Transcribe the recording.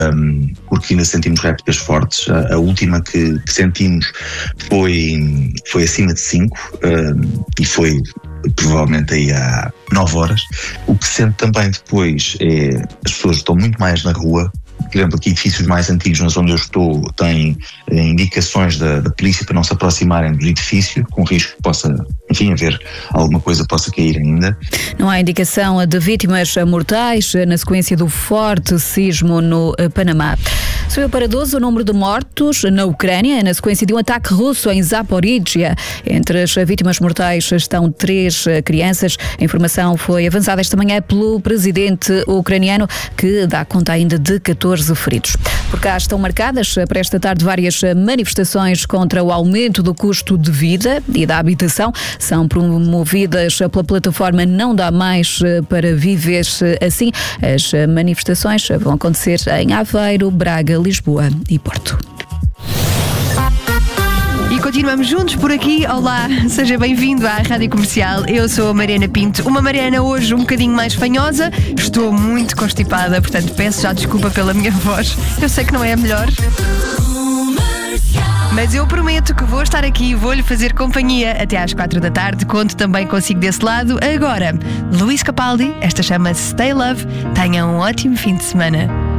porque ainda sentimos réplicas fortes. A última que sentimos foi acima de 5 e foi provavelmente aí há 9 horas. O que se sente também depois é as pessoas estão muito mais na rua. Por exemplo, aqui edifícios mais antigos, na zona onde eu estou, têm indicações da polícia para não se aproximarem do edifício, com risco que possa, enfim, haver alguma coisa que possa cair ainda. Não há indicação de vítimas mortais na sequência do forte sismo no Panamá. Subiu para 12 o número de mortos na Ucrânia, na sequência de um ataque russo em Zaporizhia. Entre as vítimas mortais estão 3 crianças. A informação foi avançada esta manhã pelo presidente ucraniano, que dá conta ainda de 14 feridos. Por cá estão marcadas para esta tarde várias manifestações contra o aumento do custo de vida e da habitação. São promovidas pela plataforma Não Dá Mais para Viver Assim. As manifestações vão acontecer em Aveiro, Braga, Lisboa e Porto. E continuamos juntos por aqui. Olá, seja bem-vindo à Rádio Comercial. Eu sou a Mariana Pinto. Uma Mariana hoje um bocadinho mais fanhosa. Estou muito constipada, portanto peço já desculpa pela minha voz. Eu sei que não é a melhor, mas eu prometo que vou estar aqui e vou-lhe fazer companhia até às 4 da tarde. Conto também consigo desse lado. Agora, Luís Capaldi, esta chama-se Stay Love. Tenha um ótimo fim de semana.